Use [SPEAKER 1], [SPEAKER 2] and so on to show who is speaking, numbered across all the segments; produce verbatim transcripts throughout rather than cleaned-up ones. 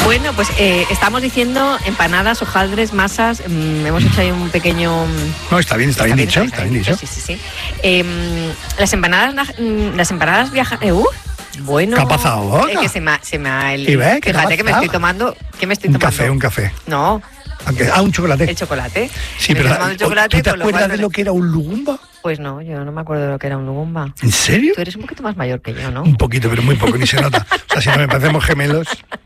[SPEAKER 1] Bueno, pues eh, estamos diciendo empanadas, hojaldres, masas. Mmm, hemos hecho ahí un pequeño...
[SPEAKER 2] No, está bien, está, está bien, bien dicho, está bien dicho.
[SPEAKER 1] Sí, sí, sí. Eh, las empanadas, las empanadas viajan... Eh, uh, bueno,
[SPEAKER 2] ¿qué ha pasado?
[SPEAKER 1] Es que se me ha... Se me ha el,
[SPEAKER 2] ¿Y ves?
[SPEAKER 1] fíjate que me estoy tomando... ¿Qué me estoy
[SPEAKER 2] un
[SPEAKER 1] tomando?
[SPEAKER 2] café, un café.
[SPEAKER 1] No.
[SPEAKER 2] Ah, un chocolate.
[SPEAKER 1] El chocolate.
[SPEAKER 2] Sí,
[SPEAKER 1] me
[SPEAKER 2] pero
[SPEAKER 1] el chocolate,
[SPEAKER 2] ¿tú te acuerdas
[SPEAKER 1] lo
[SPEAKER 2] de lo que era un lugumba?
[SPEAKER 1] Pues no, yo no me acuerdo de lo que era un lugumba.
[SPEAKER 2] ¿En serio?
[SPEAKER 1] Tú eres un poquito más mayor que yo, ¿no?
[SPEAKER 2] Un poquito, pero muy poco, ni se nota. O sea, si no me parecemos gemelos...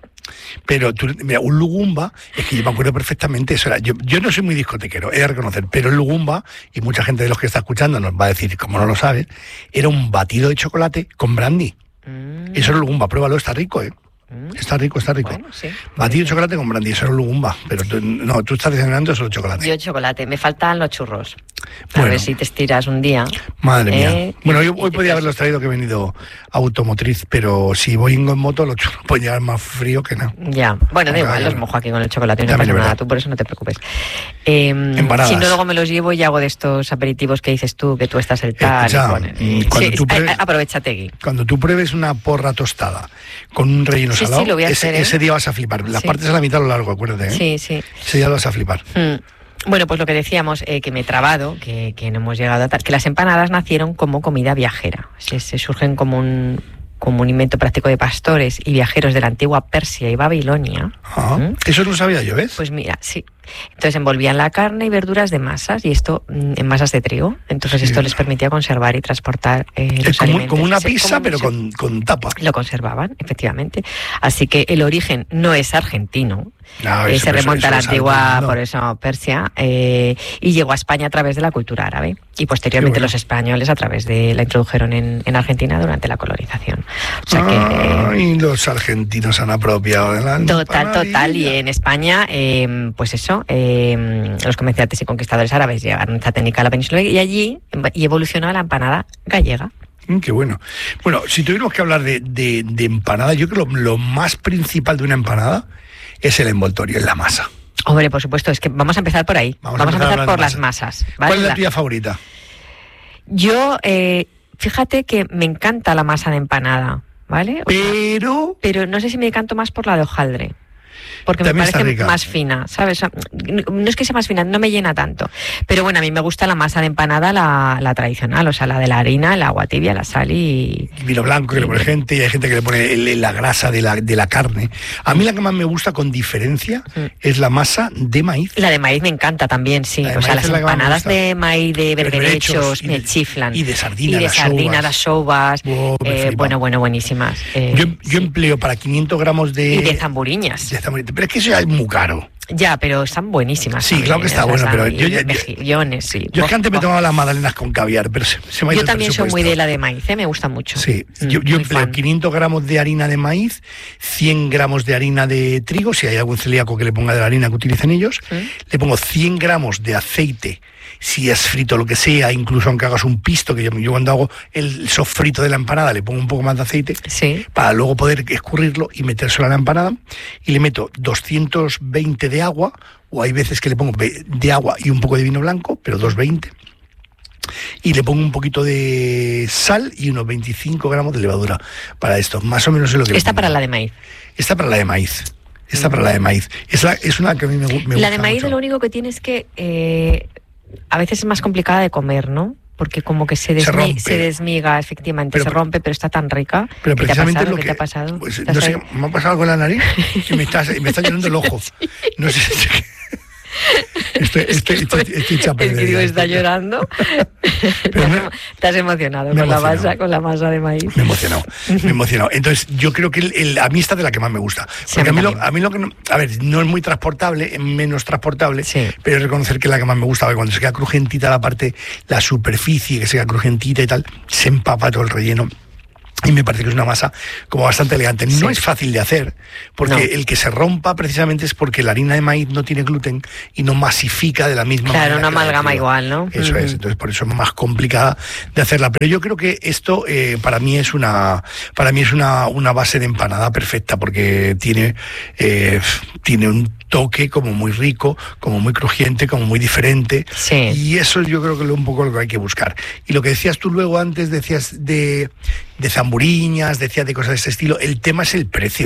[SPEAKER 2] Pero tú, mira, un lugumba, es que yo me acuerdo perfectamente, eso era, yo, yo no soy muy discotequero, he de reconocer, pero el lugumba, y mucha gente de los que está escuchando nos va a decir, como no lo saben, era un batido de chocolate con brandy. Mm. Eso era el lugumba, pruébalo, está rico, ¿eh? Mm. Está rico, está rico.
[SPEAKER 1] Bueno, sí.
[SPEAKER 2] Batido de chocolate con brandy, eso era el lugumba, pero tú, no, tú estás desayunando solo chocolate.
[SPEAKER 1] Yo chocolate, me faltan los churros. A
[SPEAKER 2] bueno,
[SPEAKER 1] ver si te estiras un día.
[SPEAKER 2] Madre mía.
[SPEAKER 1] Eh,
[SPEAKER 2] bueno, yo hoy podía haberlos traído que he venido automotriz, pero si voy en moto, los churros pueden llegar más frío que nada.
[SPEAKER 1] Ya, bueno, da igual, los mojo aquí con el chocolate, no pasa nada, tú por eso no te preocupes. Eh, si no, luego me los llevo y hago de estos aperitivos que dices tú, que tú estás el tal.
[SPEAKER 2] Escucha,
[SPEAKER 1] y pones, eh,
[SPEAKER 2] cuando
[SPEAKER 1] sí,
[SPEAKER 2] tú pruebes,
[SPEAKER 1] aprovechate aquí.
[SPEAKER 2] Cuando tú pruebes una porra tostada con un relleno
[SPEAKER 1] sí,
[SPEAKER 2] salado,
[SPEAKER 1] sí, lo voy a
[SPEAKER 2] ese,
[SPEAKER 1] hacer, ¿eh?
[SPEAKER 2] ese día vas a flipar. Las sí. partes a la mitad a lo largo, acuérdate, ¿eh?
[SPEAKER 1] Sí, sí.
[SPEAKER 2] Ese día lo vas a flipar.
[SPEAKER 1] Mm. Bueno, pues lo que decíamos, eh, que me he trabado, que, que no hemos llegado a tal, que las empanadas nacieron como comida viajera. Se, se surgen como un, como un invento práctico de pastores y viajeros de la antigua Persia y Babilonia.
[SPEAKER 2] Ah, ¿Mm? Eso no sabía yo, ¿ves?
[SPEAKER 1] Pues mira, sí. Entonces envolvían la carne y verduras de masas, y esto en masas de trigo. Entonces sí. esto les permitía conservar y transportar eh, los
[SPEAKER 2] como,
[SPEAKER 1] alimentos.
[SPEAKER 2] Como una
[SPEAKER 1] sí,
[SPEAKER 2] pizza,
[SPEAKER 1] como
[SPEAKER 2] pero con, con tapa.
[SPEAKER 1] Lo conservaban, efectivamente. Así que el origen no es argentino.
[SPEAKER 2] No,
[SPEAKER 1] eh,
[SPEAKER 2] eso,
[SPEAKER 1] se remonta
[SPEAKER 2] eso,
[SPEAKER 1] a la
[SPEAKER 2] eso
[SPEAKER 1] antigua,
[SPEAKER 2] no.
[SPEAKER 1] por eso, Persia, eh, y llegó a España a través de la cultura árabe. Y posteriormente bueno. los españoles a través de la introdujeron en, en Argentina durante la colonización. O sea
[SPEAKER 2] ah,
[SPEAKER 1] que,
[SPEAKER 2] y los argentinos han apropiado de la
[SPEAKER 1] Total, total. Y en España, eh, pues eso, eh, los comerciantes y conquistadores árabes llevaron esta técnica a la península y allí y evolucionó a la empanada gallega.
[SPEAKER 2] Mm, qué bueno. Bueno, si tuviéramos que hablar de, de, de empanada, yo creo que lo, lo más principal de una empanada es el envoltorio, es la masa.
[SPEAKER 1] Hombre, por supuesto, es que vamos a empezar por ahí. Vamos, vamos a empezar, a empezar por las masas. ¿Vale?
[SPEAKER 2] ¿Cuál es la tuya favorita?
[SPEAKER 1] Yo, eh, fíjate que me encanta la masa de empanada, ¿vale? O
[SPEAKER 2] pero...
[SPEAKER 1] sea, pero no sé si me decanto más por la de hojaldre. Porque
[SPEAKER 2] También
[SPEAKER 1] me parece más fina, ¿sabes? No es que sea más fina, no me llena tanto. Pero bueno, a mí me gusta la masa de empanada, la, la tradicional, o sea, la de la harina, el agua tibia, la sal y...
[SPEAKER 2] y vino blanco, que le pone gente, y hay gente que le pone el, la grasa de la, de la carne. A mí la que más me gusta, con diferencia, mm. es la masa de maíz.
[SPEAKER 1] La de maíz me encanta también, sí. O sea, las empanadas de maíz, de berberechos, me chiflan.
[SPEAKER 2] Y de sardina,
[SPEAKER 1] y de sardina, las sovas.
[SPEAKER 2] Oh,
[SPEAKER 1] eh, bueno, bueno, buenísimas. Eh,
[SPEAKER 2] yo yo
[SPEAKER 1] sí.
[SPEAKER 2] empleo para quinientos gramos de...
[SPEAKER 1] Y de zamburiñas.
[SPEAKER 2] De zamburiñas. Pero es que eso ya es muy caro.
[SPEAKER 1] Ya, pero están buenísimas.
[SPEAKER 2] Sí,
[SPEAKER 1] también,
[SPEAKER 2] claro que está bueno, pero yo ya...
[SPEAKER 1] Mejillones, sí.
[SPEAKER 2] Yo es que antes me tomaba las magdalenas con caviar, pero se, se me ha ido
[SPEAKER 1] Yo también soy muy de la de maíz, ¿eh? Me gusta mucho.
[SPEAKER 2] Sí,
[SPEAKER 1] mm,
[SPEAKER 2] yo, yo empleo
[SPEAKER 1] fan.
[SPEAKER 2] quinientos gramos de harina de maíz, cien gramos de harina de trigo, si hay algún celíaco que le ponga de la harina que utilicen ellos, ¿Mm? le pongo cien gramos de aceite, si es frito lo que sea, incluso aunque hagas un pisto, que yo, yo cuando hago el sofrito de la empanada le pongo un poco más de aceite,
[SPEAKER 1] sí.
[SPEAKER 2] para luego poder escurrirlo y metérselo a la empanada, y le meto doscientos veinte de agua, o hay veces que le pongo de agua y un poco de vino blanco, pero doscientos veinte, y le pongo un poquito de sal y unos veinticinco gramos de levadura para esto, más o menos es lo que...
[SPEAKER 1] Esta para la de maíz.
[SPEAKER 2] Esta para la de maíz. Esta mm. para la de maíz. Es, la, es una que a mí me, me gusta.
[SPEAKER 1] La de maíz
[SPEAKER 2] mucho.
[SPEAKER 1] Lo único que tiene es que eh, a veces es más complicada de comer, ¿no? Porque como que se, desmi- se, se desmiga, efectivamente,
[SPEAKER 2] pero,
[SPEAKER 1] se rompe, pero está tan rica.
[SPEAKER 2] Pero
[SPEAKER 1] ¿Qué te ha pasado?
[SPEAKER 2] lo
[SPEAKER 1] ¿Qué
[SPEAKER 2] que,
[SPEAKER 1] te ha pasado?
[SPEAKER 2] Pues, no sé, me ha pasado algo en la nariz y me está, me está llenando el ojo.
[SPEAKER 1] Sí.
[SPEAKER 2] No sé si... Estoy, estoy, estoy, estoy, estoy
[SPEAKER 1] es que digo, está llorando. Pero me, te has emocionado con la masa, con la masa de maíz.
[SPEAKER 2] Me he emocionado, me he emocionado. Entonces, yo creo que el, el, a mí esta es de la que más me gusta.
[SPEAKER 1] Sí,
[SPEAKER 2] porque
[SPEAKER 1] a,
[SPEAKER 2] mí
[SPEAKER 1] mí
[SPEAKER 2] a, mí lo, a mí lo que no, a ver, no es muy transportable, es menos transportable,
[SPEAKER 1] sí.
[SPEAKER 2] pero es reconocer que es la que más me gusta. Cuando se queda crujentita la parte, la superficie, que se queda crujentita y tal, se empapa todo el relleno. Y me parece que es una masa como bastante elegante.
[SPEAKER 1] Sí.
[SPEAKER 2] No es fácil de hacer, porque no. el que se rompa precisamente es porque la harina de maíz no tiene gluten y no masifica de la misma
[SPEAKER 1] claro,
[SPEAKER 2] manera.
[SPEAKER 1] Claro, una amalgama igual, ¿no?
[SPEAKER 2] Eso uh-huh. es, entonces por eso es más complicada de hacerla. Pero yo creo que esto eh, para mí es una para mí es una, una base de empanada perfecta, porque tiene, eh, tiene un toque como muy rico, como muy crujiente, como muy diferente.
[SPEAKER 1] Sí.
[SPEAKER 2] Y eso yo creo que es un poco lo que hay que buscar. Y lo que decías tú luego antes, decías de, de zamburiñas, decías de cosas de ese estilo, el tema es el precio.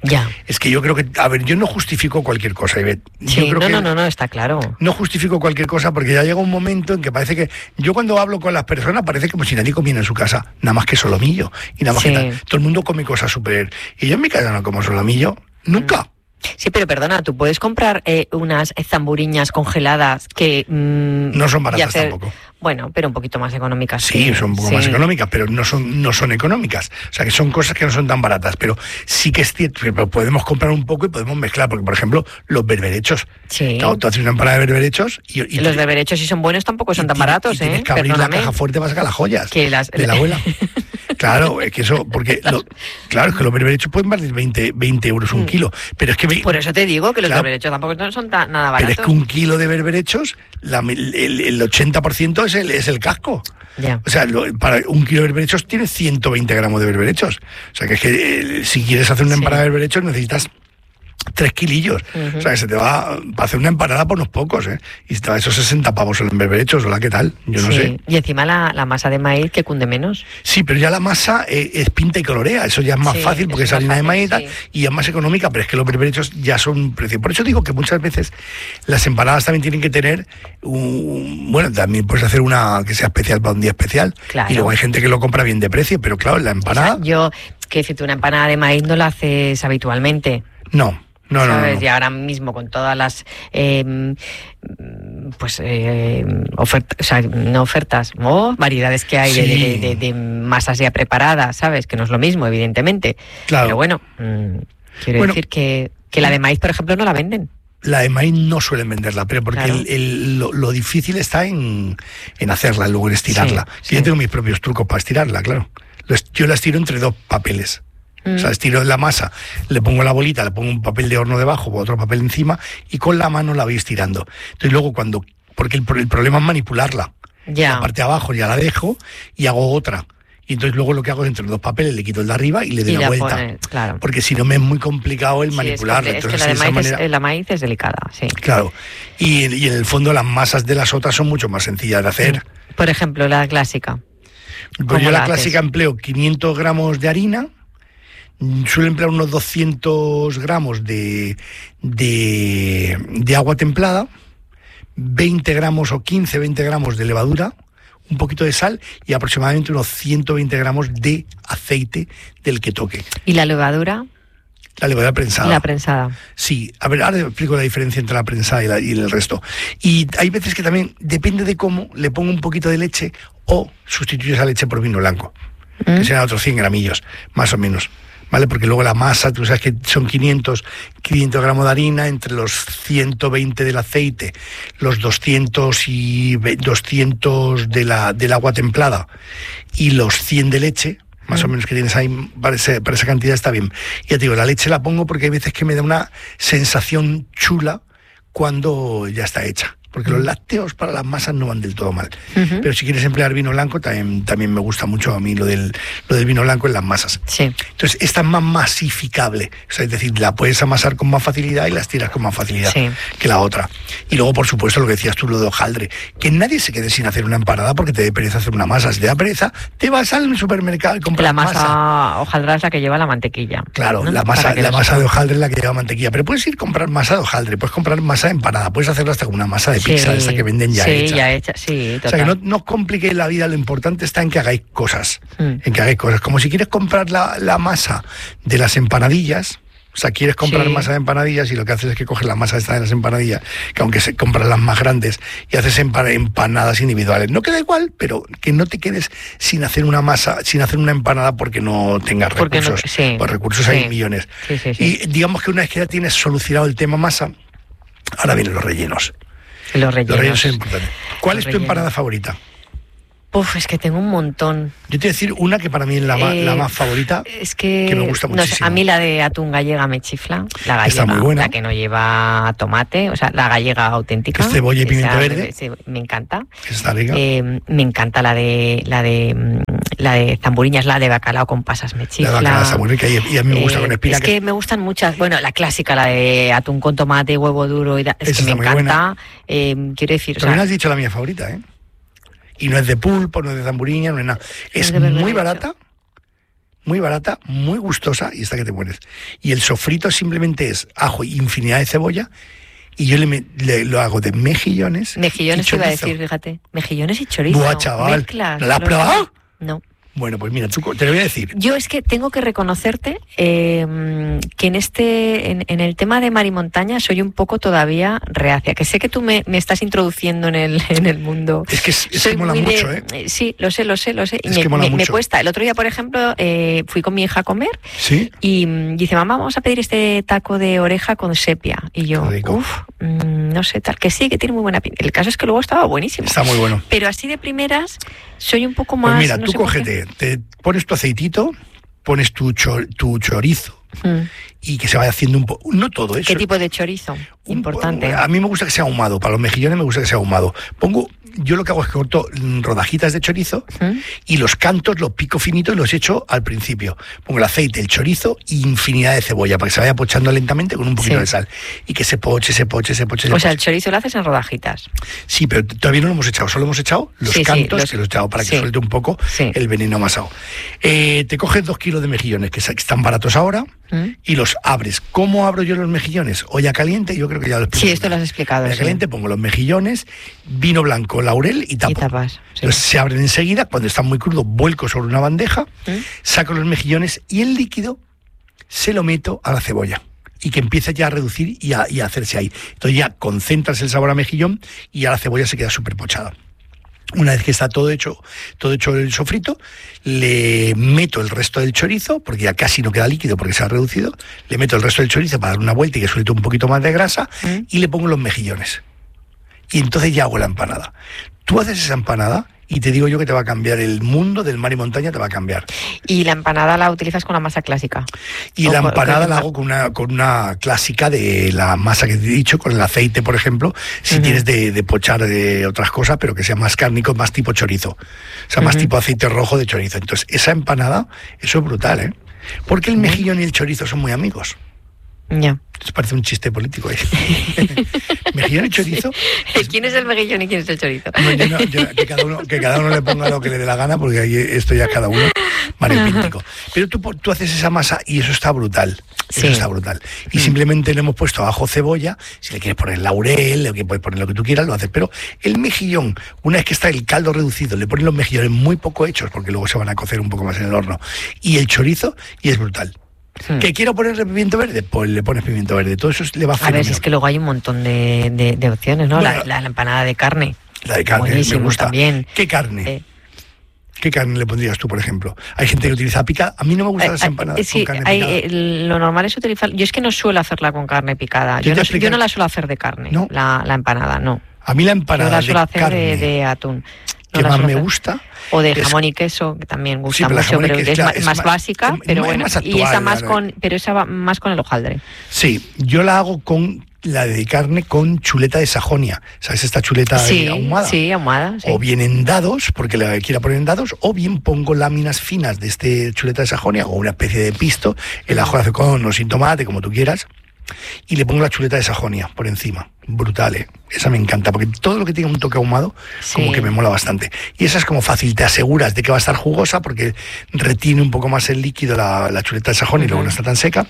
[SPEAKER 1] Ya.
[SPEAKER 2] Es que yo creo que, a ver, yo no justifico cualquier cosa, Ivette.
[SPEAKER 1] Sí,
[SPEAKER 2] yo creo
[SPEAKER 1] no,
[SPEAKER 2] que
[SPEAKER 1] no, no, no, está claro.
[SPEAKER 2] No justifico cualquier cosa porque ya llega un momento en que parece que, yo cuando hablo con las personas parece como si nadie comiera en su casa, nada más que solomillo, y nada más
[SPEAKER 1] Sí.
[SPEAKER 2] que tal. Todo el mundo come cosas súper, y yo en mi casa no como solomillo, nunca.
[SPEAKER 1] Sí, pero perdona, tú puedes comprar eh, unas zamburiñas congeladas que... mm,
[SPEAKER 2] No son
[SPEAKER 1] y
[SPEAKER 2] baratas
[SPEAKER 1] hacer-
[SPEAKER 2] tampoco.
[SPEAKER 1] Bueno, pero un poquito más económicas.
[SPEAKER 2] Sí, son un poco
[SPEAKER 1] sí.
[SPEAKER 2] más económicas, pero no son no son económicas. O sea, que son cosas que no son tan baratas, pero sí que es cierto que podemos comprar un poco y podemos mezclar, porque, por ejemplo, los berberechos.
[SPEAKER 1] Sí.
[SPEAKER 2] Claro, tú haces una empanada de berberechos y... y
[SPEAKER 1] Los berberechos, si son buenos, tampoco son
[SPEAKER 2] y
[SPEAKER 1] tan
[SPEAKER 2] tiene-
[SPEAKER 1] baratos,
[SPEAKER 2] y tienes
[SPEAKER 1] ¿eh?
[SPEAKER 2] que abrir
[SPEAKER 1] Perdóname.
[SPEAKER 2] la caja fuerte para sacar las joyas
[SPEAKER 1] Que las-
[SPEAKER 2] de la abuela. Claro, es que eso, porque, lo- claro, es que los berberechos pueden valer veinte, veinte euros un
[SPEAKER 1] Mm.
[SPEAKER 2] kilo, pero es que... ve-
[SPEAKER 1] Por eso te digo que los
[SPEAKER 2] Claro.
[SPEAKER 1] berberechos tampoco no son tan, nada
[SPEAKER 2] Pero
[SPEAKER 1] baratos.
[SPEAKER 2] es que un kilo de berberechos, la- el, el ochenta por ciento es el, es el casco.
[SPEAKER 1] Ya.
[SPEAKER 2] O sea, lo- para un kilo de berberechos tiene ciento veinte gramos de berberechos. O sea, que es que eh, si quieres hacer una
[SPEAKER 1] Sí.
[SPEAKER 2] empanada de berberechos necesitas tres kilillos.
[SPEAKER 1] Ujú.
[SPEAKER 2] O sea, que se te va para hacer una empanada por unos pocos, ¿eh? Y se te va esos sesenta pavos en berberechos, ¿o qué tal? Yo no
[SPEAKER 1] Sí.
[SPEAKER 2] sé.
[SPEAKER 1] Y encima la, la masa de maíz que cunde menos.
[SPEAKER 2] Sí, pero ya la masa eh, es pinta y colorea. Eso ya es más
[SPEAKER 1] Sí,
[SPEAKER 2] fácil porque es
[SPEAKER 1] eso es
[SPEAKER 2] harina
[SPEAKER 1] más
[SPEAKER 2] de maíz y tal,
[SPEAKER 1] fácil,
[SPEAKER 2] y es más económica, pero es que los berberechos ya son un precio. Por eso digo que muchas veces las empanadas también tienen que tener un... Bueno, también puedes hacer una que sea especial para un día especial.
[SPEAKER 1] Claro.
[SPEAKER 2] Y luego hay gente que lo compra bien de precio, pero claro, la
[SPEAKER 1] O
[SPEAKER 2] empanada...
[SPEAKER 1] sea, yo, que decirte, una empanada de maíz no la haces habitualmente.
[SPEAKER 2] No, no, no, no,
[SPEAKER 1] ¿Sabes?
[SPEAKER 2] no.
[SPEAKER 1] Y ahora mismo con todas las eh, mm, pues eh, ofertas, o sea, no ofertas, o variedades que hay de-
[SPEAKER 2] Sí.
[SPEAKER 1] de, de- de masas ya preparadas, ¿sabes? Que no es lo mismo, evidentemente.
[SPEAKER 2] Claro.
[SPEAKER 1] Pero bueno, mm, quiero
[SPEAKER 2] Bueno.
[SPEAKER 1] decir que, que la de maíz, por ejemplo, no la venden.
[SPEAKER 2] La de maíz no suelen venderla, pero porque
[SPEAKER 1] Claro.
[SPEAKER 2] el- el- lo, lo difícil está en, en hacerla, luego en estirarla.
[SPEAKER 1] Sí,
[SPEAKER 2] Que
[SPEAKER 1] sí.
[SPEAKER 2] Yo tengo mis propios trucos para estirarla, claro. Lo est- Yo la estiro entre dos papeles.
[SPEAKER 1] Mm.
[SPEAKER 2] O sea, estiro la masa, le pongo la bolita, le pongo un papel de horno debajo o otro papel encima y con la mano la voy estirando. Entonces luego cuando... Porque el, pro- el problema es manipularla.
[SPEAKER 1] Ya.
[SPEAKER 2] La parte de abajo ya la dejo y hago otra. Y entonces luego lo que hago es entre los dos papeles le quito el de arriba y le doy
[SPEAKER 1] Y
[SPEAKER 2] la
[SPEAKER 1] la
[SPEAKER 2] vuelta.
[SPEAKER 1] pones, claro.
[SPEAKER 2] Porque si no me es muy complicado el
[SPEAKER 1] Sí, es
[SPEAKER 2] manipularla.
[SPEAKER 1] comple- es, que
[SPEAKER 2] Entonces,
[SPEAKER 1] la de,
[SPEAKER 2] de esa
[SPEAKER 1] maíz es,
[SPEAKER 2] manera-
[SPEAKER 1] eh, la maíz es delicada, sí.
[SPEAKER 2] Claro, y, y en el fondo las masas de las otras son mucho más sencillas de hacer.
[SPEAKER 1] Por ejemplo, la clásica.
[SPEAKER 2] Pues
[SPEAKER 1] ¿Cómo
[SPEAKER 2] yo la
[SPEAKER 1] la
[SPEAKER 2] clásica
[SPEAKER 1] haces?
[SPEAKER 2] empleo quinientos gramos de harina, mm, suelo emplear unos doscientos gramos de, de, de agua templada, veinte gramos o quince, veinte gramos de levadura, un poquito de sal y aproximadamente unos ciento veinte gramos de aceite del que toque.
[SPEAKER 1] ¿Y la levadura?
[SPEAKER 2] La levadura prensada.
[SPEAKER 1] La prensada.
[SPEAKER 2] Sí, a ver, ahora explico la diferencia entre la prensada y, la- y el resto. Y hay veces que también, depende de cómo, le pongo un poquito de leche o sustituyo esa leche por vino blanco,
[SPEAKER 1] ¿Mm?
[SPEAKER 2] que serán otros cien gramillos, más o menos. ¿Vale? Porque luego la masa, tú sabes que son quinientos, quinientos gramos de harina, entre los ciento veinte del aceite, los doscientos y ve- doscientos de la, del agua templada y los cien de leche, más o menos que tienes ahí, para, ese- para esa cantidad está bien. Ya te digo, la leche la pongo porque hay veces que me da una sensación chula cuando ya está hecha. Porque los lácteos para las masas no van del todo mal.
[SPEAKER 1] Ujú.
[SPEAKER 2] Pero si quieres emplear vino blanco, también, también me gusta mucho a mí lo del, lo del vino blanco en las masas.
[SPEAKER 1] Sí.
[SPEAKER 2] Entonces, esta es más masificable. O sea, es decir, la puedes amasar con más facilidad y las tiras con más facilidad
[SPEAKER 1] Sí.
[SPEAKER 2] que la otra. Y luego, por supuesto, lo que decías tú, lo de hojaldre. Que nadie se quede sin hacer una empanada porque te dé pereza hacer una masa. Si te da pereza, te vas al supermercado y compras
[SPEAKER 1] La masa,
[SPEAKER 2] masa.
[SPEAKER 1] hojaldra es la que lleva la mantequilla.
[SPEAKER 2] Claro,
[SPEAKER 1] ¿no?
[SPEAKER 2] la
[SPEAKER 1] Para
[SPEAKER 2] masa,
[SPEAKER 1] que
[SPEAKER 2] la
[SPEAKER 1] no
[SPEAKER 2] masa
[SPEAKER 1] se-
[SPEAKER 2] de hojaldre es la que lleva mantequilla. Pero puedes ir a comprar masa de hojaldre, puedes comprar masa de empanada, puedes hacerlo hasta con una masa de pizza,
[SPEAKER 1] Sí,
[SPEAKER 2] esa que venden ya
[SPEAKER 1] sí,
[SPEAKER 2] hecha.
[SPEAKER 1] ya hecha, sí,
[SPEAKER 2] O
[SPEAKER 1] total.
[SPEAKER 2] sea, que no, no os compliquéis la vida, lo importante está en que hagáis cosas.
[SPEAKER 1] Mm.
[SPEAKER 2] En que hagáis cosas. Como si quieres comprar la, la masa de las empanadillas, o sea, quieres comprar
[SPEAKER 1] Sí.
[SPEAKER 2] masa de empanadillas y lo que haces es que coges la masa esta de las empanadillas, que aunque se compran las más grandes, y haces empa- empanadas individuales. No queda igual, pero que no te quedes sin hacer una masa, sin hacer una empanada porque no tengas
[SPEAKER 1] Porque no-
[SPEAKER 2] recursos.
[SPEAKER 1] sí,
[SPEAKER 2] Pues recursos
[SPEAKER 1] sí.
[SPEAKER 2] hay millones.
[SPEAKER 1] Sí, sí, sí.
[SPEAKER 2] Y digamos que una vez que ya tienes solucionado el tema masa, ahora vienen los rellenos.
[SPEAKER 1] Los rellenos.
[SPEAKER 2] Los rellenos son importantes. ¿Cuál
[SPEAKER 1] Los
[SPEAKER 2] es tu
[SPEAKER 1] rellenos.
[SPEAKER 2] empanada favorita?
[SPEAKER 1] Uf, es que tengo un montón.
[SPEAKER 2] Yo te voy a decir una que para mí es la, ma-
[SPEAKER 1] Eh,
[SPEAKER 2] la más favorita.
[SPEAKER 1] Es que,
[SPEAKER 2] que me gusta
[SPEAKER 1] no sé,
[SPEAKER 2] muchísimo.
[SPEAKER 1] a mí la de atún gallega me chifla. La gallega,
[SPEAKER 2] Está muy buena.
[SPEAKER 1] la que no lleva tomate, o sea, la gallega auténtica.
[SPEAKER 2] Es cebolla y pimiento
[SPEAKER 1] esa,
[SPEAKER 2] verde.
[SPEAKER 1] sí, me encanta.
[SPEAKER 2] Está rica.
[SPEAKER 1] Eh, me encanta la de la de mm, la de zamburiñas, la de bacalao con pasas me
[SPEAKER 2] la
[SPEAKER 1] chifla.
[SPEAKER 2] bacalao está muy rica y, y a mí me gusta
[SPEAKER 1] Eh,
[SPEAKER 2] con
[SPEAKER 1] es
[SPEAKER 2] espinaca.
[SPEAKER 1] que me gustan muchas. Bueno, la clásica, la de atún con tomate, huevo duro y da- es
[SPEAKER 2] Esa
[SPEAKER 1] que me
[SPEAKER 2] está muy
[SPEAKER 1] encanta. Eh, quiero decir, o
[SPEAKER 2] También
[SPEAKER 1] sea,
[SPEAKER 2] has dicho la mía favorita, ¿eh? Y no es de pulpo, no es de zamburiña, no es nada. Es
[SPEAKER 1] de
[SPEAKER 2] muy
[SPEAKER 1] berberecho.
[SPEAKER 2] barata, muy barata, muy gustosa y esta que te mueres. Y el sofrito simplemente es ajo y infinidad de cebolla y yo le, me, le lo hago de mejillones.
[SPEAKER 1] Mejillones te iba a decir, fíjate. Mejillones y chorizo.
[SPEAKER 2] Buah, chaval.
[SPEAKER 1] Mezclas,
[SPEAKER 2] ¿No la has
[SPEAKER 1] los-
[SPEAKER 2] probado?
[SPEAKER 1] No.
[SPEAKER 2] Bueno, pues mira, tú, te lo voy a decir.
[SPEAKER 1] Yo es que tengo que reconocerte eh, que en este, en, en el tema de mar y montaña soy un poco todavía reacia, que sé que tú me, me estás introduciendo en el, en el mundo.
[SPEAKER 2] Es que, es, es
[SPEAKER 1] Soy
[SPEAKER 2] que mola
[SPEAKER 1] muy
[SPEAKER 2] mucho,
[SPEAKER 1] de-
[SPEAKER 2] ¿eh?
[SPEAKER 1] Sí, lo sé, lo sé, lo sé. Y
[SPEAKER 2] Es
[SPEAKER 1] me,
[SPEAKER 2] que mola
[SPEAKER 1] me- me
[SPEAKER 2] mucho.
[SPEAKER 1] cuesta. El otro día, por ejemplo, eh, fui con mi hija a comer
[SPEAKER 2] Sí.
[SPEAKER 1] y mm, dice, mamá, vamos a pedir este taco de oreja con sepia. Y yo,
[SPEAKER 2] Qué rico.
[SPEAKER 1] uff, no sé, tal, que sí, que tiene muy buena pinta. El caso es que luego estaba buenísimo.
[SPEAKER 2] Está muy bueno.
[SPEAKER 1] Pero así de primeras soy un poco más...
[SPEAKER 2] Pues mira,
[SPEAKER 1] no
[SPEAKER 2] tú
[SPEAKER 1] sé por qué.
[SPEAKER 2] cógete, te pones tu aceitito, pones tu, cho- tu chorizo
[SPEAKER 1] Mm.
[SPEAKER 2] y que se vaya haciendo un poco, no todo eso.
[SPEAKER 1] ¿Qué tipo de chorizo?
[SPEAKER 2] Un-
[SPEAKER 1] Importante.
[SPEAKER 2] A mí me gusta que sea ahumado, para los mejillones me gusta que sea ahumado. Pongo, yo lo que hago es que corto mm, rodajitas de chorizo
[SPEAKER 1] ¿Mm?
[SPEAKER 2] y los cantos los pico finitos y los echo al principio. Pongo el aceite, el chorizo y infinidad de cebolla para que se vaya pochando lentamente con un poquito
[SPEAKER 1] Sí.
[SPEAKER 2] de sal. Y que se poche, se poche, se poche. se
[SPEAKER 1] O sea, el
[SPEAKER 2] poche.
[SPEAKER 1] chorizo lo haces en rodajitas.
[SPEAKER 2] Sí, pero todavía no lo hemos echado, solo hemos echado los
[SPEAKER 1] Sí, sí,
[SPEAKER 2] cantos
[SPEAKER 1] los-
[SPEAKER 2] que los he echado para que
[SPEAKER 1] sí.
[SPEAKER 2] suelte un poco
[SPEAKER 1] Sí.
[SPEAKER 2] el veneno amasado. Eh, te coges dos kilos de mejillones que sa- que están baratos ahora
[SPEAKER 1] ¿Mm?
[SPEAKER 2] y los abres. ¿Cómo abro yo los mejillones? Olla caliente, yo creo que ya lo expliqué.
[SPEAKER 1] Sí, esto lo has explicado.
[SPEAKER 2] Olla
[SPEAKER 1] sí.
[SPEAKER 2] caliente, pongo los mejillones, vino blanco, laurel y tapo.
[SPEAKER 1] Y tapas. Sí.
[SPEAKER 2] Entonces se abren enseguida, cuando están muy crudos, vuelco sobre una bandeja,
[SPEAKER 1] ¿Mm?
[SPEAKER 2] saco los mejillones y el líquido se lo meto a la cebolla. Y que empiece ya a reducir y a, y a hacerse ahí. Entonces ya concentras el sabor a mejillón y ya la cebolla se queda súper pochada. Una vez que está todo hecho, todo hecho el sofrito, le meto el resto del chorizo, porque ya casi no queda líquido porque se ha reducido, le meto el resto del chorizo para dar una vuelta y que suelte un poquito más de grasa,
[SPEAKER 1] ¿Mm?
[SPEAKER 2] y le pongo los mejillones. Y entonces ya hago la empanada. Tú haces esa empanada y te digo yo que te va a cambiar el mundo del mar y montaña, te va a cambiar.
[SPEAKER 1] Y la empanada la utilizas con la masa clásica.
[SPEAKER 2] Y
[SPEAKER 1] O
[SPEAKER 2] la
[SPEAKER 1] con-
[SPEAKER 2] empanada
[SPEAKER 1] con-
[SPEAKER 2] la hago con una, con una clásica de la masa que te he dicho, con el aceite, por ejemplo, si
[SPEAKER 1] Ujú.
[SPEAKER 2] tienes de, de pochar de otras cosas, pero que sea más cárnico, más tipo chorizo. O sea, más
[SPEAKER 1] Ujú.
[SPEAKER 2] tipo aceite rojo de chorizo. Entonces, esa empanada, eso es brutal, ¿eh? Porque el mejillón y el chorizo son muy amigos.
[SPEAKER 1] Ya.
[SPEAKER 2] Esto parece un chiste político ahí. Mejillón y chorizo. pues,
[SPEAKER 1] ¿Quién es el mejillón y quién es el chorizo?
[SPEAKER 2] no, yo no- yo- que, cada uno, que cada uno le ponga lo que le dé la gana, porque ahí esto ya cada uno variopíntico. Pero tú, po- tú haces esa masa y eso está brutal. Eso
[SPEAKER 1] Sí.
[SPEAKER 2] está brutal. Y
[SPEAKER 1] Mm.
[SPEAKER 2] simplemente le hemos puesto ajo, cebolla. Si le quieres poner laurel, le puedes poner lo que tú quieras, lo haces. Pero el mejillón, una vez que está el caldo reducido, le pones los mejillones muy poco hechos, porque luego se van a cocer un poco más en el horno. Y el chorizo, y es brutal.
[SPEAKER 1] Hmm.
[SPEAKER 2] ¿Que quiero ponerle pimiento verde? Pues le pones pimiento verde. Todo eso le va a
[SPEAKER 1] A ver, si es que luego hay un montón de, de- de opciones, ¿no?
[SPEAKER 2] Bueno,
[SPEAKER 1] la, la- la empanada de carne.
[SPEAKER 2] La de carne, me
[SPEAKER 1] Buenísimo
[SPEAKER 2] gusta.
[SPEAKER 1] también.
[SPEAKER 2] ¿Qué carne?
[SPEAKER 1] Eh,
[SPEAKER 2] ¿Qué carne le pondrías tú, por ejemplo? Hay gente que utiliza picada. A mí no me gustan las
[SPEAKER 1] eh,
[SPEAKER 2] empanadas
[SPEAKER 1] eh, sí,
[SPEAKER 2] con carne
[SPEAKER 1] hay,
[SPEAKER 2] picada.
[SPEAKER 1] eh, lo normal es utilizar. Yo es que no suelo hacerla con carne picada.
[SPEAKER 2] Yo
[SPEAKER 1] Yo,
[SPEAKER 2] te
[SPEAKER 1] no,
[SPEAKER 2] explico-
[SPEAKER 1] yo no la suelo hacer de carne,
[SPEAKER 2] ¿No?
[SPEAKER 1] la, la empanada, no.
[SPEAKER 2] A mí la
[SPEAKER 1] Yo
[SPEAKER 2] empanada
[SPEAKER 1] la
[SPEAKER 2] de
[SPEAKER 1] suelo hacer
[SPEAKER 2] carne
[SPEAKER 1] de, de atún. No
[SPEAKER 2] que
[SPEAKER 1] la
[SPEAKER 2] más
[SPEAKER 1] suelo
[SPEAKER 2] me
[SPEAKER 1] hacer-
[SPEAKER 2] gusta.
[SPEAKER 1] O de
[SPEAKER 2] es-
[SPEAKER 1] jamón y queso, que también gusta
[SPEAKER 2] pero la
[SPEAKER 1] mucho,
[SPEAKER 2] jamón y
[SPEAKER 1] pero
[SPEAKER 2] queso
[SPEAKER 1] es,
[SPEAKER 2] ya
[SPEAKER 1] ma-
[SPEAKER 2] es
[SPEAKER 1] más
[SPEAKER 2] más-
[SPEAKER 1] básica,
[SPEAKER 2] es-
[SPEAKER 1] pero
[SPEAKER 2] es
[SPEAKER 1] bueno.
[SPEAKER 2] más
[SPEAKER 1] y esa
[SPEAKER 2] actual,
[SPEAKER 1] más
[SPEAKER 2] la-
[SPEAKER 1] con, pero esa va más con el hojaldre.
[SPEAKER 2] Sí, yo la hago con la de carne con chuleta de Sajonia. ¿Sabes esta chuleta
[SPEAKER 1] Sí,
[SPEAKER 2] ahumada?
[SPEAKER 1] sí, ahumada. Sí.
[SPEAKER 2] O bien en dados, porque la quiera poner en dados, o bien pongo láminas finas de este chuleta de Sajonia, o una especie de pisto, el ajo hace con o sin tomate, como tú quieras, y le pongo la chuleta de Sajonia por encima. Brutal, ¿eh? Esa me encanta, porque todo lo que tenga un toque ahumado, como
[SPEAKER 1] Sí.
[SPEAKER 2] que me mola bastante. Y esa es como fácil, te aseguras de que va a estar jugosa, porque retiene un poco más el líquido la, la chuleta de Sajonia y luego
[SPEAKER 1] Ujú.
[SPEAKER 2] no está tan seca.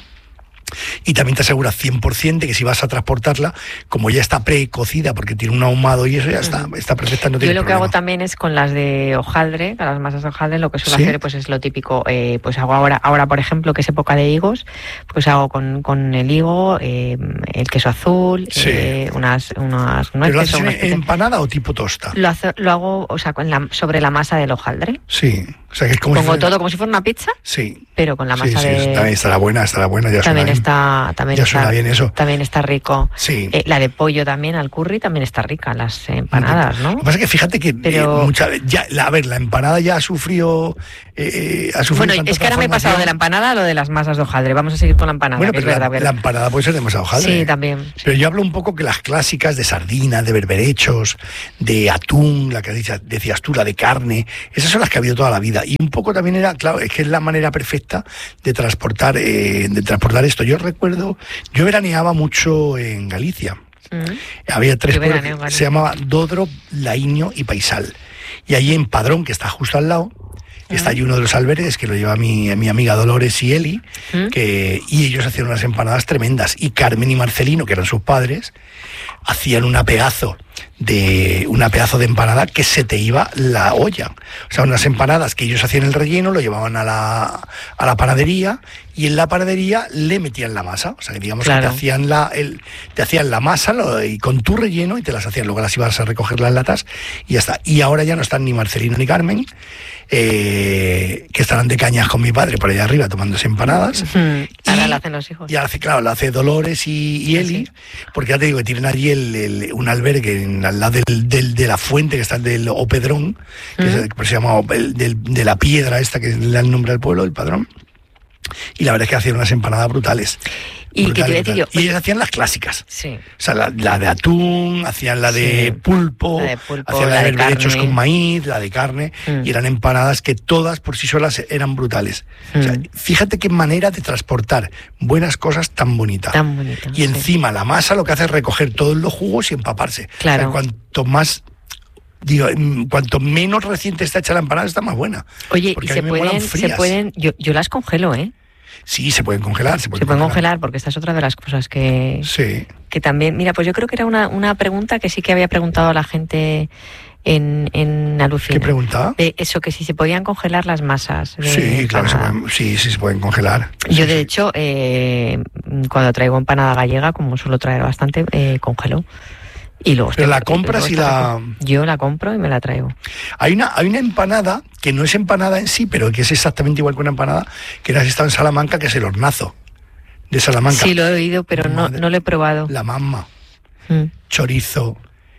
[SPEAKER 2] Y también te aseguras cien por ciento de que si vas a transportarla, como ya está precocida, porque tiene un ahumado y eso ya está, está perfecta, no
[SPEAKER 1] Yo
[SPEAKER 2] tiene
[SPEAKER 1] lo que
[SPEAKER 2] problema.
[SPEAKER 1] hago también es con las de hojaldre, con las masas de hojaldre, lo que suelo
[SPEAKER 2] ¿Sí?
[SPEAKER 1] hacer pues es lo típico, eh, pues hago ahora, ahora por ejemplo, que es época de higos, pues hago con, con el higo, eh, el queso azul,
[SPEAKER 2] Sí.
[SPEAKER 1] eh, unas, unas
[SPEAKER 2] ¿Pero lo
[SPEAKER 1] nueces
[SPEAKER 2] haces
[SPEAKER 1] o
[SPEAKER 2] en,
[SPEAKER 1] una
[SPEAKER 2] en
[SPEAKER 1] especie-
[SPEAKER 2] empanada o tipo tosta?
[SPEAKER 1] lo, hace- lo hago, o sea, con la, sobre la masa del hojaldre.
[SPEAKER 2] Sí, o sea que es como si
[SPEAKER 1] Pongo
[SPEAKER 2] fuera-
[SPEAKER 1] todo como si fuera una pizza,
[SPEAKER 2] Sí,
[SPEAKER 1] pero con la
[SPEAKER 2] sí,
[SPEAKER 1] masa
[SPEAKER 2] sí,
[SPEAKER 1] de...
[SPEAKER 2] también estará buena, estará buena, ya
[SPEAKER 1] también
[SPEAKER 2] suena bien.
[SPEAKER 1] está, también
[SPEAKER 2] Ya
[SPEAKER 1] está,
[SPEAKER 2] suena bien eso.
[SPEAKER 1] también está rico.
[SPEAKER 2] Sí.
[SPEAKER 1] Eh, la de pollo también al curry también está rica, las empanadas, ¿no?
[SPEAKER 2] Lo que pasa es que fíjate que
[SPEAKER 1] Pero-
[SPEAKER 2] eh, mucha- ya, la, a ver, la empanada ya ha sufrido... eh, eh, ha sufrido
[SPEAKER 1] Bueno,
[SPEAKER 2] tanta
[SPEAKER 1] es que ahora me he pasado de la
[SPEAKER 2] transformación.
[SPEAKER 1] empanada a lo de las masas de hojaldre. Vamos a seguir con la empanada,
[SPEAKER 2] Bueno,
[SPEAKER 1] que es
[SPEAKER 2] pero la,
[SPEAKER 1] verdad. que-
[SPEAKER 2] la empanada puede ser demasiado hojaldre.
[SPEAKER 1] Sí, también.
[SPEAKER 2] Pero yo hablo un poco que las clásicas de sardina, de berberechos, de atún, la que dice- decías tú, la de carne, esas son las que ha habido toda la vida. Y un poco también era, claro, es que es la manera perfecta de transportar, eh, de transportar esto. Yo recuerdo, yo veraneaba mucho en Galicia.
[SPEAKER 1] Mm.
[SPEAKER 2] Había tres
[SPEAKER 1] Yo
[SPEAKER 2] pueblos
[SPEAKER 1] veraneo en
[SPEAKER 2] que
[SPEAKER 1] Galicia.
[SPEAKER 2] se llamaba Dodro, Laíño y Paisal. Y allí en Padrón, que está justo al lado, Está allí uno de los albergues que lo lleva mi, mi amiga Dolores y Eli, uh-huh. que, y ellos hacían unas empanadas tremendas. Y Carmen y Marcelino, que eran sus padres, hacían una pedazo de una pedazo de empanada que se te iba la olla. O sea, unas empanadas que ellos hacían el relleno, lo llevaban a la, a la panadería, y en la panadería le metían la masa. O sea, que digamos claro. que te hacían la, el, te hacían la masa lo, y con tu relleno, y te las hacían. Luego las ibas a recoger las latas y ya está. Y ahora ya no están ni Marcelino ni Carmen, eh, que estarán de cañas con mi padre por allá arriba tomándose empanadas.
[SPEAKER 1] Uh-huh. Ahora la hacen los hijos.
[SPEAKER 2] Y ahora, claro, la hace Dolores y, y Eli, sí. porque ya te digo que tienen allí el, el, un albergue en, al lado del, del, de la fuente, que está del O Pedrón, que uh-huh. es, se llama el, del, de la piedra esta que le da el nombre al pueblo, el Padrón. Y la verdad es que hacían unas empanadas brutales.
[SPEAKER 1] ¿Y brutal, qué te decir yo?
[SPEAKER 2] Y ellos hacían las clásicas.
[SPEAKER 1] Sí.
[SPEAKER 2] O sea, la, la de atún, hacían la de, sí. pulpo,
[SPEAKER 1] la de pulpo,
[SPEAKER 2] hacían la,
[SPEAKER 1] la
[SPEAKER 2] de,
[SPEAKER 1] de
[SPEAKER 2] berberechos
[SPEAKER 1] carne.
[SPEAKER 2] con maíz, la de carne, mm. y eran empanadas que todas por sí solas eran brutales. Mm. O sea, fíjate qué manera de transportar buenas cosas tan bonita.
[SPEAKER 1] Tan bonita.
[SPEAKER 2] Y encima sí. la masa lo que hace es recoger todos los jugos y empaparse.
[SPEAKER 1] Claro.
[SPEAKER 2] O sea, cuanto más... Digo, cuanto menos reciente está hecha la empanada, está más buena.
[SPEAKER 1] Oye, y se pueden, se pueden, yo, yo las congelo, ¿eh?
[SPEAKER 2] Sí, se pueden congelar. Se pueden,
[SPEAKER 1] se pueden
[SPEAKER 2] congelar.
[SPEAKER 1] congelar, porque esta es otra de las cosas que,
[SPEAKER 2] sí.
[SPEAKER 1] que también... Mira, pues yo creo que era una, una pregunta que sí que había preguntado a la gente en, en Alucina.
[SPEAKER 2] ¿Qué preguntaba?
[SPEAKER 1] De eso, que si se podían congelar las masas. De
[SPEAKER 2] sí, claro, se pueden, sí, sí se pueden congelar.
[SPEAKER 1] Yo,
[SPEAKER 2] sí,
[SPEAKER 1] de
[SPEAKER 2] sí.
[SPEAKER 1] hecho, eh, cuando traigo empanada gallega, como suelo traer bastante, eh, congelo. Y luego
[SPEAKER 2] Pero la compras y la...
[SPEAKER 1] Yo la compro y me la traigo.
[SPEAKER 2] Hay una, hay una empanada, que no es empanada en sí, pero que es exactamente igual que una empanada, que era estado en Salamanca, que es el hornazo de Salamanca.
[SPEAKER 1] Sí, lo he oído, pero no, no lo he probado.
[SPEAKER 2] La mamma,
[SPEAKER 1] mm.
[SPEAKER 2] chorizo,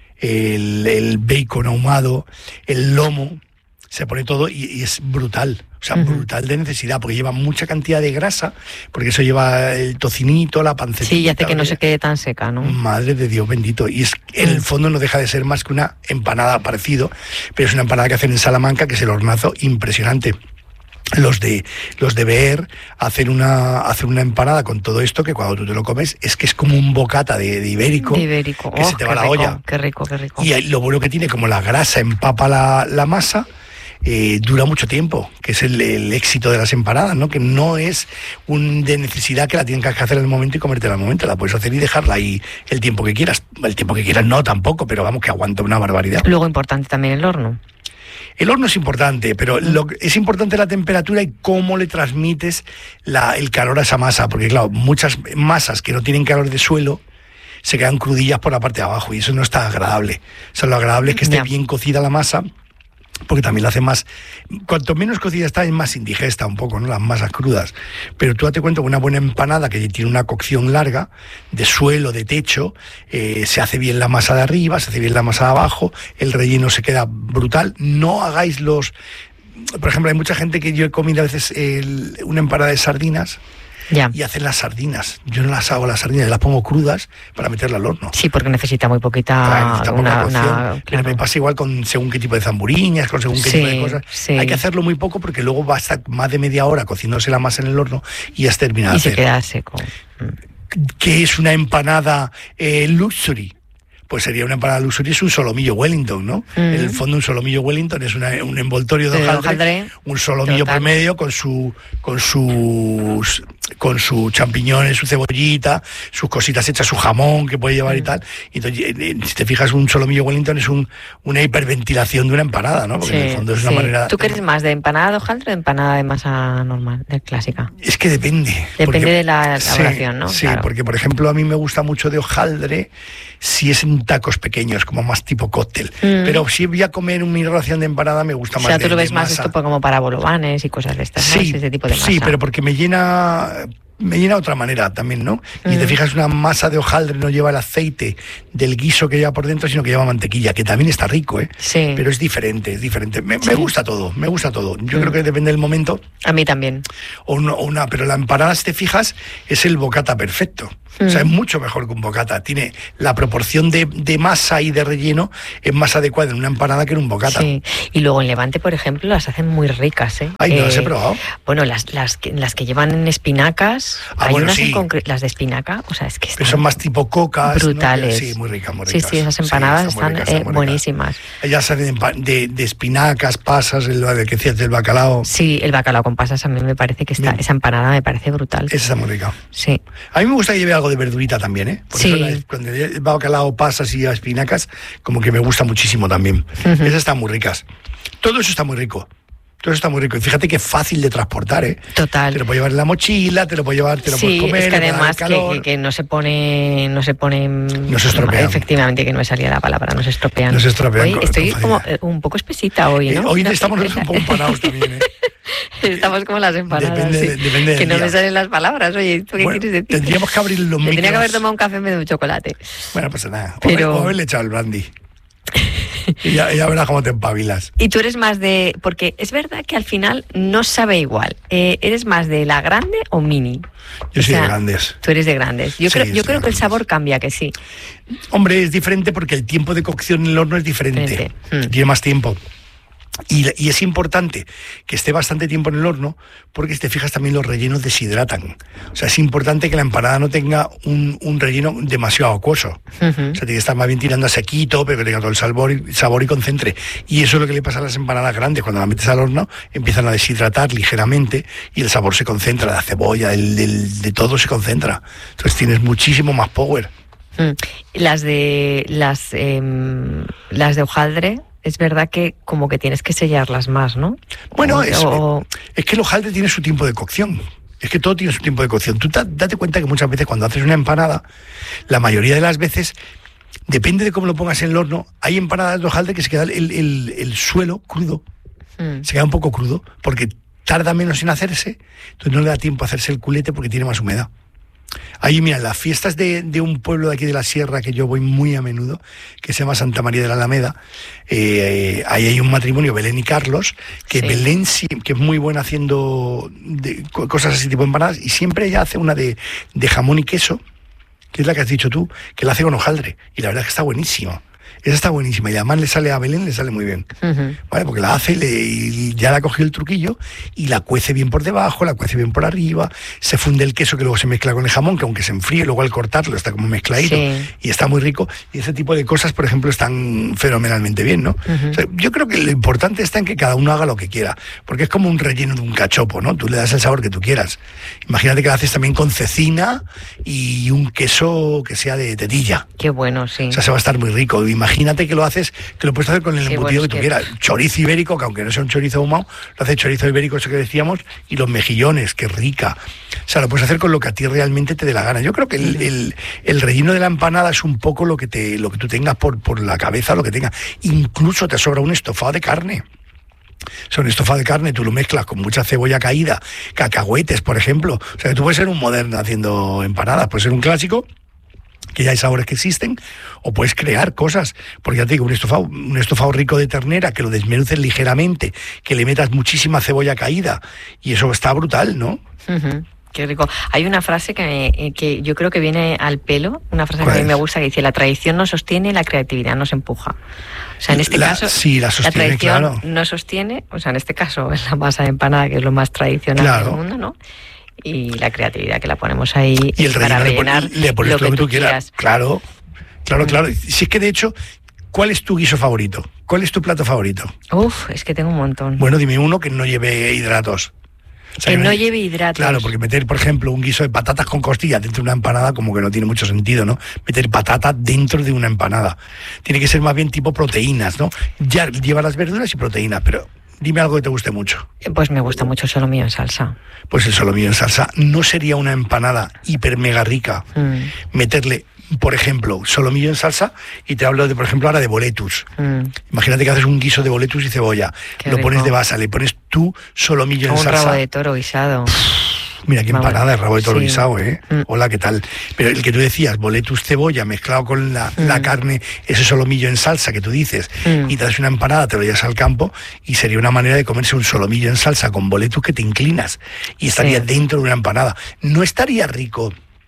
[SPEAKER 2] el, el bacon ahumado, el lomo, se pone todo y, y es brutal. O sea, uh-huh. brutal de necesidad, porque lleva mucha cantidad de grasa, porque eso lleva el tocinito, la pancetita.
[SPEAKER 1] Sí, y hace que no se quede tan seca, ¿no?
[SPEAKER 2] Madre de Dios bendito. Y es en el fondo no deja de ser más que una empanada parecido, pero es una empanada que hacen en Salamanca, que es el hornazo impresionante. Los de los de Beer hacen una hacen una empanada con todo esto que cuando tú te lo comes es que es como un bocata de, de ibérico,
[SPEAKER 1] de ibérico.
[SPEAKER 2] que
[SPEAKER 1] oh,
[SPEAKER 2] se te va la
[SPEAKER 1] rico,
[SPEAKER 2] olla.
[SPEAKER 1] Qué rico, qué rico.
[SPEAKER 2] Y lo bueno que tiene, como la grasa empapa la, la masa, Eh, dura mucho tiempo, que es el, el éxito de las empanadas, ¿no? Que no es un de necesidad que la tienes que hacer en el momento y comértela al momento, la puedes hacer y dejarla ahí el tiempo que quieras. El tiempo que quieras no tampoco, pero vamos, que aguanta una barbaridad.
[SPEAKER 1] Luego importante también el horno.
[SPEAKER 2] El horno es importante, pero lo, es importante la temperatura y cómo le transmites la, el calor a esa masa, porque claro, muchas masas que no tienen calor de suelo se quedan crudillas por la parte de abajo y eso no está agradable. O sea, lo agradable es que esté yeah. bien cocida la masa, porque también la hace más, cuanto menos cocida está, es más indigesta un poco, ¿no? Las masas crudas. Pero tú date cuenta que una buena empanada que tiene una cocción larga, de suelo, de techo, eh, se hace bien la masa de arriba, se hace bien la masa de abajo, el relleno se queda brutal. No hagáis los... Por ejemplo, hay mucha gente que yo he comido a veces el, una empanada de sardinas,
[SPEAKER 1] Ya.
[SPEAKER 2] y hacen las sardinas. Yo no las hago las sardinas, las pongo crudas para meterlas al horno.
[SPEAKER 1] Sí, porque necesita muy poquita,
[SPEAKER 2] claro, necesita
[SPEAKER 1] una,
[SPEAKER 2] poca cocción,
[SPEAKER 1] una,
[SPEAKER 2] pero
[SPEAKER 1] claro.
[SPEAKER 2] me pasa igual con según qué tipo de zamburiñas, con según qué
[SPEAKER 1] sí,
[SPEAKER 2] tipo de cosas.
[SPEAKER 1] Sí.
[SPEAKER 2] Hay que hacerlo muy poco porque luego va a estar más de media hora cocinándose la masa en el horno y ya es terminado.
[SPEAKER 1] Y se queda seco.
[SPEAKER 2] ¿Qué es una empanada eh, luxury? Pues sería una empanada luxury, es un solomillo Wellington, ¿no? Mm. En el fondo un solomillo Wellington es una, un envoltorio de hojaldre, hojaldre, un solomillo por medio con su con sus con sus champiñones, su cebollita, sus cositas hechas, su jamón que puede llevar mm. y tal. Y entonces, si te fijas, un solomillo Wellington es un, una hiperventilación de una empanada, ¿no? Porque sí, en el fondo es una
[SPEAKER 1] sí.
[SPEAKER 2] manera...
[SPEAKER 1] ¿Tú quieres más de empanada de hojaldre o de empanada de masa normal, de clásica?
[SPEAKER 2] Es que depende.
[SPEAKER 1] Depende
[SPEAKER 2] porque,
[SPEAKER 1] de la elaboración,
[SPEAKER 2] sí,
[SPEAKER 1] ¿no?
[SPEAKER 2] Sí,
[SPEAKER 1] claro.
[SPEAKER 2] porque por ejemplo a mí me gusta mucho de hojaldre si es en tacos pequeños, como más tipo cóctel. Mm. Pero si voy a comer mi ración de empanada me gusta
[SPEAKER 1] o
[SPEAKER 2] más
[SPEAKER 1] sea,
[SPEAKER 2] de
[SPEAKER 1] tú lo ves
[SPEAKER 2] de
[SPEAKER 1] más
[SPEAKER 2] masa.
[SPEAKER 1] esto como para bolovanes y cosas de estas, ¿no?
[SPEAKER 2] Sí,
[SPEAKER 1] ese tipo de masa.
[SPEAKER 2] Sí, pero porque me llena... me llena de otra manera también, ¿no? Y mm. te fijas, una masa de hojaldre no lleva el aceite del guiso que lleva por dentro, sino que lleva mantequilla, que también está rico, ¿eh?
[SPEAKER 1] Sí.
[SPEAKER 2] Pero es diferente, es diferente. Me,
[SPEAKER 1] sí.
[SPEAKER 2] me gusta todo, me gusta todo. Yo mm. creo que depende del momento.
[SPEAKER 1] A mí también.
[SPEAKER 2] O, no, o una, pero la empanada, si te fijas, es el bocata perfecto. O sea, es mucho mejor que un bocata. Tiene la proporción de, de masa y de relleno es más adecuada en una empanada que en un bocata.
[SPEAKER 1] Sí. Y luego en Levante, por ejemplo, las hacen muy ricas, ¿eh?
[SPEAKER 2] Ay, no
[SPEAKER 1] eh,
[SPEAKER 2] las he probado.
[SPEAKER 1] Bueno, las, las, que, las que llevan espinacas,
[SPEAKER 2] ah,
[SPEAKER 1] hay
[SPEAKER 2] bueno,
[SPEAKER 1] unas
[SPEAKER 2] sí.
[SPEAKER 1] en concreto, las de espinaca, o sea, es que están
[SPEAKER 2] Pero son más tipo cocas.
[SPEAKER 1] brutales.
[SPEAKER 2] ¿no? Sí, muy ricas, muy
[SPEAKER 1] Sí,
[SPEAKER 2] ricas.
[SPEAKER 1] sí, esas empanadas
[SPEAKER 2] sí,
[SPEAKER 1] están,
[SPEAKER 2] ricas,
[SPEAKER 1] eh,
[SPEAKER 2] están
[SPEAKER 1] buenísimas.
[SPEAKER 2] Ellas salen de, de, de espinacas, pasas, el de que decías del bacalao.
[SPEAKER 1] Sí, el bacalao con pasas a mí me parece que está,
[SPEAKER 2] Bien.
[SPEAKER 1] esa empanada me parece brutal.
[SPEAKER 2] Esa está muy rica.
[SPEAKER 1] Sí.
[SPEAKER 2] A mí me gusta que lleve algo de verdurita también, ¿eh? Por
[SPEAKER 1] Sí.
[SPEAKER 2] eso la, cuando el bacalao, pasas y espinacas, como que me gusta muchísimo también.
[SPEAKER 1] Uh-huh.
[SPEAKER 2] Esas están muy ricas. Todo eso está muy rico. Todo eso está muy rico. Y fíjate que es fácil de transportar, ¿eh?
[SPEAKER 1] Total.
[SPEAKER 2] Te lo puedes llevar en la mochila, te lo puedes llevar, te lo
[SPEAKER 1] sí,
[SPEAKER 2] puedes comer.
[SPEAKER 1] es que además que,
[SPEAKER 2] calor.
[SPEAKER 1] que, que no se pone, no se pone,
[SPEAKER 2] no se estropean.
[SPEAKER 1] Efectivamente, que no me salía la palabra, no se estropean.
[SPEAKER 2] No se estropean.
[SPEAKER 1] Hoy
[SPEAKER 2] con,
[SPEAKER 1] estoy
[SPEAKER 2] con
[SPEAKER 1] como eh, un poco espesita hoy, ¿no?
[SPEAKER 2] Eh, hoy
[SPEAKER 1] no,
[SPEAKER 2] estamos un poco empanados también, ¿eh?
[SPEAKER 1] Estamos como las empanadas,
[SPEAKER 2] depende,
[SPEAKER 1] sí.
[SPEAKER 2] de, depende del
[SPEAKER 1] que no
[SPEAKER 2] día.
[SPEAKER 1] me salen las palabras. Oye, ¿tú qué
[SPEAKER 2] bueno,
[SPEAKER 1] quieres decir?
[SPEAKER 2] Tendríamos que abrir los
[SPEAKER 1] Me
[SPEAKER 2] micros.
[SPEAKER 1] tenía que haber tomado un café en vez de un chocolate.
[SPEAKER 2] Bueno, pues nada.
[SPEAKER 1] Pero...
[SPEAKER 2] O haberle echado el brandy. Y ya, ya verás cómo te empabilas.
[SPEAKER 1] Y tú eres más de... Porque es verdad que al final no sabe igual. Eh, ¿Eres más de la grande o mini?
[SPEAKER 2] Yo
[SPEAKER 1] o
[SPEAKER 2] soy
[SPEAKER 1] sea,
[SPEAKER 2] de grandes.
[SPEAKER 1] Tú eres de grandes. Yo
[SPEAKER 2] Sí,
[SPEAKER 1] creo, yo
[SPEAKER 2] soy
[SPEAKER 1] creo
[SPEAKER 2] de
[SPEAKER 1] que el
[SPEAKER 2] grandes.
[SPEAKER 1] sabor cambia, que sí.
[SPEAKER 2] Hombre, es diferente porque el tiempo de cocción en el horno es diferente.
[SPEAKER 1] Diferente. Mm.
[SPEAKER 2] Tiene más tiempo. Y, y es importante que esté bastante tiempo en el horno porque si te fijas también los rellenos deshidratan. O sea, es importante que la empanada no tenga un, un relleno demasiado acuoso.
[SPEAKER 1] Uh-huh.
[SPEAKER 2] O sea, tiene que estar más bien tirando a sequito, pero que tenga todo el sabor y, sabor y concentre. Y eso es lo que le pasa a las empanadas grandes. Cuando las metes al horno empiezan a deshidratar ligeramente y el sabor se concentra, la cebolla, el, el, de todo se concentra. Entonces tienes muchísimo más power.
[SPEAKER 1] Mm. Las de las eh, las de hojaldre, es verdad que como que tienes que sellarlas más, ¿no?
[SPEAKER 2] Bueno,
[SPEAKER 1] o,
[SPEAKER 2] es,
[SPEAKER 1] o...
[SPEAKER 2] es que el hojaldre tiene su tiempo de cocción. Es que todo tiene su tiempo de cocción. Tú ta, date cuenta que muchas veces cuando haces una empanada, la mayoría de las veces, depende de cómo lo pongas en el horno, hay empanadas de hojaldre que se queda el, el, el suelo crudo. Mm. Se queda un poco crudo porque tarda menos en hacerse, entonces no le da tiempo a hacerse el culete porque tiene más humedad. Ahí, mira, las fiestas de, de un pueblo de aquí de la sierra que yo voy muy a menudo, que se llama Santa María de la Alameda, eh, ahí hay un matrimonio, Belén y Carlos, que sí. Belén sí, que es muy buena haciendo de, cosas así tipo empanadas, y siempre ella hace una de, de jamón y queso, que es la que has dicho tú, que la hace con hojaldre, y la verdad es que está buenísima. Esa está buenísima y además le sale a Belén, le sale muy bien. Uh-huh. ¿Vale? Porque la hace, le, y ya la ha cogido el truquillo y la cuece bien por debajo, la cuece bien por arriba, se funde el queso que luego se mezcla con el jamón, que aunque se enfríe, luego al cortarlo está como mezcladito sí. y está muy rico. Y ese tipo de cosas, por ejemplo, están fenomenalmente bien, ¿no? Uh-huh. O sea, yo creo que lo importante está en que cada uno haga lo que quiera, porque es como un relleno de un cachopo, ¿no? Tú le das el sabor que tú quieras. Imagínate que lo haces también con cecina y un queso que sea de tetilla.
[SPEAKER 1] Qué bueno, sí.
[SPEAKER 2] O sea, se va a estar muy rico. Imagínate que lo haces, que lo puedes hacer con el
[SPEAKER 1] sí,
[SPEAKER 2] embutido
[SPEAKER 1] bueno,
[SPEAKER 2] que tú
[SPEAKER 1] que...
[SPEAKER 2] quieras. Chorizo ibérico, que aunque no sea un chorizo ahumado, lo hace chorizo ibérico, eso que decíamos, y los mejillones, que rica. O sea, lo puedes hacer con lo que a ti realmente te dé la gana. Yo creo que el, el, el relleno de la empanada es un poco lo que te, lo que tú tengas por, por la cabeza, lo que tengas. Incluso te sobra un estofado de carne. O sea, un estofado de carne, tú lo mezclas con mucha cebolla caída, cacahuetes, por ejemplo. O sea, que tú puedes ser un moderno haciendo empanadas, puedes ser un clásico, que ya hay sabores que existen, o puedes crear cosas, porque ya te digo, un estofado, un estofado rico de ternera, que lo desmenuces ligeramente, que le metas muchísima cebolla caída, y eso está brutal, ¿no?
[SPEAKER 1] Uh-huh. Qué rico. Hay una frase que, me, que yo creo que viene al pelo, una frase que a mí me gusta, que dice: la tradición nos sostiene, la creatividad nos empuja. O sea, en este
[SPEAKER 2] la,
[SPEAKER 1] caso,
[SPEAKER 2] sí, la, sostiene,
[SPEAKER 1] la tradición
[SPEAKER 2] claro.
[SPEAKER 1] no sostiene, o sea, en este caso es la masa de empanada, que es lo más tradicional
[SPEAKER 2] claro.
[SPEAKER 1] del mundo, ¿no? Y la creatividad que la ponemos ahí
[SPEAKER 2] y el
[SPEAKER 1] para rellenar
[SPEAKER 2] le, le pones
[SPEAKER 1] lo que,
[SPEAKER 2] lo que
[SPEAKER 1] tú
[SPEAKER 2] tú quieras.
[SPEAKER 1] quieras.
[SPEAKER 2] Claro, claro, claro. Si es que de hecho, ¿cuál es tu guiso favorito? ¿Cuál es tu plato favorito?
[SPEAKER 1] Uf, es que tengo un montón.
[SPEAKER 2] Bueno, dime uno que no lleve hidratos.
[SPEAKER 1] O sea, que, que no lleve hidratos.
[SPEAKER 2] Claro, porque meter, por ejemplo, un guiso de patatas con costillas dentro de una empanada como que no tiene mucho sentido, ¿no? Meter patatas dentro de una empanada. Tiene que ser más bien tipo proteínas, ¿no? Ya lleva las verduras y proteínas, pero dime algo que te guste mucho.
[SPEAKER 1] Pues me gusta mucho el solomillo en salsa.
[SPEAKER 2] Pues el solomillo en salsa no sería una empanada hiper mega rica. Mm. Meterle, por ejemplo, solomillo en salsa, y te hablo de, por ejemplo, ahora de boletus. Mm. Imagínate que haces un guiso de boletus y cebolla. Qué lo rico. Pones de base, le pones tu solomillo
[SPEAKER 1] o
[SPEAKER 2] en
[SPEAKER 1] un
[SPEAKER 2] salsa.
[SPEAKER 1] Un rabo de toro guisado.
[SPEAKER 2] Mira qué empanada, el rabo de toro
[SPEAKER 1] sí.
[SPEAKER 2] guisado, ¿eh? Mm. Hola, ¿qué tal? Pero el que tú decías, boletus, cebolla, mezclado con la, mm. la carne, ese solomillo en salsa que tú dices, mm. y te das una empanada, te lo llevas al campo, y sería una manera de comerse un solomillo en salsa con boletus que te inclinas, y estaría sí. dentro de una empanada. No estaría rico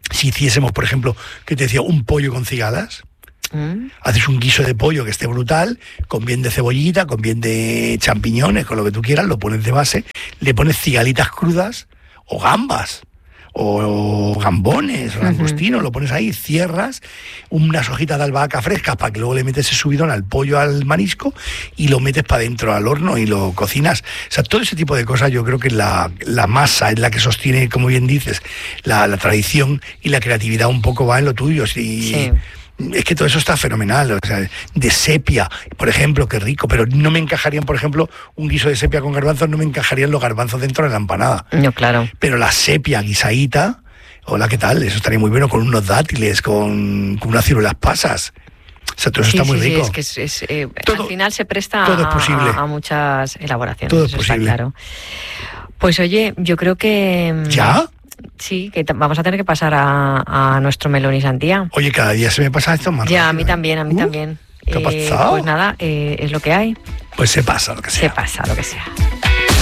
[SPEAKER 2] si hiciésemos, por ejemplo, que te decía, un pollo con cigalas. Mm. Haces un guiso de pollo que esté brutal, con bien de cebollita, con bien de champiñones, con lo que tú quieras, lo pones de base, le pones cigalitas crudas o gambas o gambones o langostinos, uh-huh. lo pones ahí, cierras, unas hojitas de albahaca frescas para que luego le metes ese subidón al pollo, al marisco, y lo metes para adentro al horno y lo cocinas. O sea, todo ese tipo de cosas yo creo que la, la masa es la que sostiene, como bien dices, la, la tradición, y la creatividad un poco va en lo tuyo. Si, sí. Es que todo eso está fenomenal, o sea, de sepia, por ejemplo, qué rico, pero no me encajarían, por ejemplo, un guiso de sepia con garbanzos, no me encajarían los garbanzos dentro de la empanada.
[SPEAKER 1] No, claro.
[SPEAKER 2] Pero la sepia guisadita, hola, ¿qué tal? Eso estaría muy bueno, con unos dátiles, con, con unas ciruelas pasas. O sea, todo eso
[SPEAKER 1] sí,
[SPEAKER 2] está muy
[SPEAKER 1] sí,
[SPEAKER 2] rico.
[SPEAKER 1] Sí, es que es, es, eh,
[SPEAKER 2] todo,
[SPEAKER 1] al final se presta
[SPEAKER 2] todo
[SPEAKER 1] a,
[SPEAKER 2] es posible.
[SPEAKER 1] A, a muchas elaboraciones.
[SPEAKER 2] Todo es
[SPEAKER 1] eso
[SPEAKER 2] posible.
[SPEAKER 1] Está claro. Pues oye, yo creo que...
[SPEAKER 2] ¿Ya?
[SPEAKER 1] Sí, que t- vamos a tener que pasar a, a nuestro melón y sandía.
[SPEAKER 2] Oye, cada día se me pasa esto más
[SPEAKER 1] Ya,
[SPEAKER 2] rápido,
[SPEAKER 1] a mí
[SPEAKER 2] ¿eh?
[SPEAKER 1] también, a mí
[SPEAKER 2] uh,
[SPEAKER 1] también.
[SPEAKER 2] ¿Qué ha
[SPEAKER 1] eh,
[SPEAKER 2] pasado?
[SPEAKER 1] Pues nada, eh, es lo que hay.
[SPEAKER 2] Pues se pasa lo que sea.
[SPEAKER 1] Se pasa lo que sea.